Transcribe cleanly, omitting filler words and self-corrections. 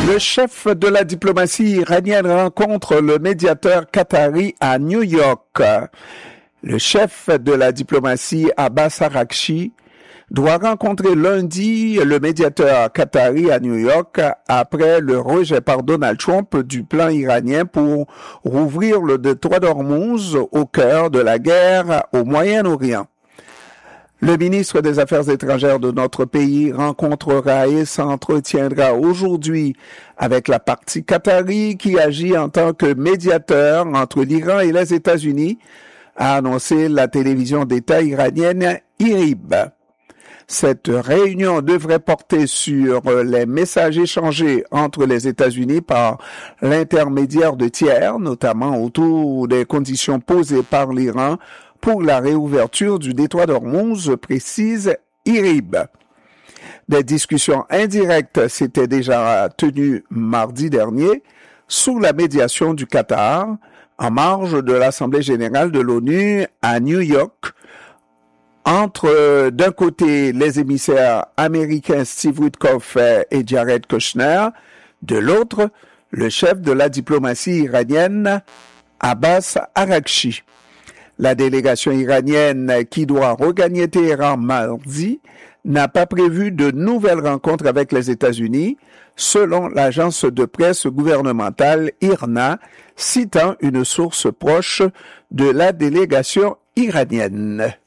Le chef de la diplomatie iranienne rencontre le médiateur qatari à New York. Le chef de la diplomatie Abbas Araghchi doit rencontrer lundi le médiateur qatari à New York après le rejet par Donald Trump du plan iranien pour rouvrir le détroit d'Ormuz au cœur de la guerre au Moyen-Orient. Le ministre des Affaires étrangères de notre pays rencontrera et s'entretiendra aujourd'hui avec la partie qatari qui agit en tant que médiateur entre l'Iran et les États-Unis, a annoncé la télévision d'État iranienne IRIB. Cette réunion devrait porter sur les messages échangés entre les États-Unis par l'intermédiaire de tiers, notamment autour des conditions posées par l'Iran pour la réouverture du détroit d'Ormuz, précise IRIB. Des discussions indirectes s'étaient déjà tenues mardi dernier sous la médiation du Qatar, en marge de l'Assemblée générale de l'ONU à New York, entre d'un côté les émissaires américains Steve Witkoff et Jared Kushner, de l'autre le chef de la diplomatie iranienne Abbas Araghchi. La délégation iranienne qui doit regagner Téhéran mardi n'a pas prévu de nouvelles rencontres avec les États-Unis, selon l'agence de presse gouvernementale IRNA, citant une source proche de la délégation iranienne.